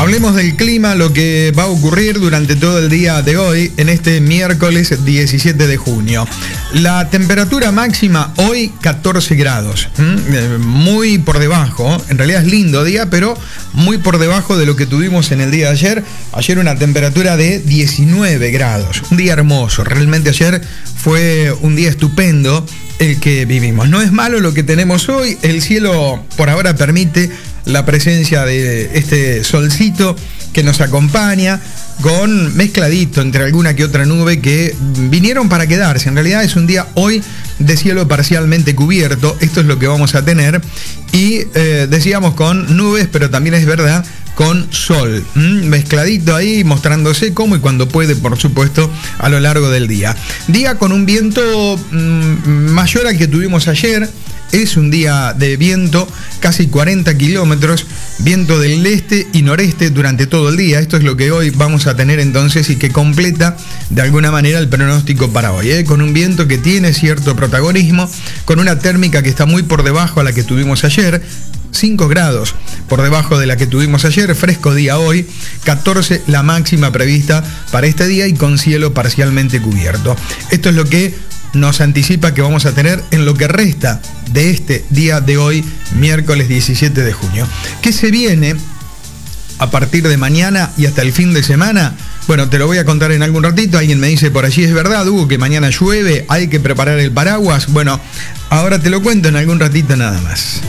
Hablemos del clima, lo que va a ocurrir durante todo el día de hoy, en este miércoles 17 de junio. La temperatura máxima hoy 14 grados, muy por debajo, en realidad es lindo día, pero muy por debajo de lo que tuvimos en el día de ayer. Ayer una temperatura de 19 grados, un día hermoso, realmente ayer fue un día estupendo el que vivimos. No es malo lo que tenemos hoy, el cielo por ahora permite la presencia de este solcito que nos acompaña, con mezcladito entre alguna que otra nube que vinieron para quedarse. En realidad es un día hoy de cielo parcialmente cubierto, esto es lo que vamos a tener, y decíamos con nubes, pero también es verdad, con sol, mezcladito ahí, mostrándose cómo y cuando puede, por supuesto, a lo largo del día. Día con un viento mayor al que tuvimos ayer. Es un día de viento, casi 40 kilómetros, viento del este y noreste durante todo el día. Esto es lo que hoy vamos a tener entonces y que completa de alguna manera el pronóstico para hoy, con un viento que tiene cierto protagonismo, con una térmica que está muy por debajo a la que tuvimos ayer, 5 grados por debajo de la que tuvimos ayer, fresco día hoy, 14 la máxima prevista para este día y con cielo parcialmente cubierto. Esto es lo que nos anticipa que vamos a tener en lo que resta de este día de hoy, miércoles 17 de junio. ¿Qué se viene a partir de mañana y hasta el fin de semana? Bueno, te lo voy a contar en algún ratito. Alguien me dice por allí, ¿es verdad, Hugo, que mañana llueve? ¿Hay que preparar el paraguas? Bueno, ahora te lo cuento en algún ratito nada más.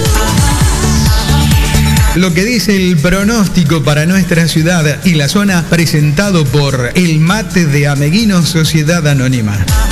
Lo que dice el pronóstico para nuestra ciudad y la zona, presentado por El Mate de Ameguino Sociedad Anónima.